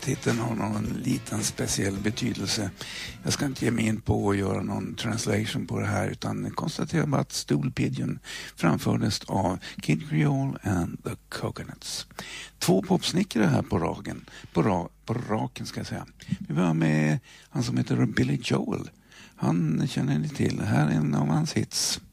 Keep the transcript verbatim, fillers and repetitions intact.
titeln har någon liten speciell betydelse. Jag ska inte ge mig in på att göra någon translation på det här utan konstatera bara att Stool Pigeon framfördes av Kid Creole and the Coconuts. Två popsnickare här på raken, på, ra, på raken ska jag säga. Vi börjar med han som heter Billy Joel. Han känner ni till. Här är en av hans hits.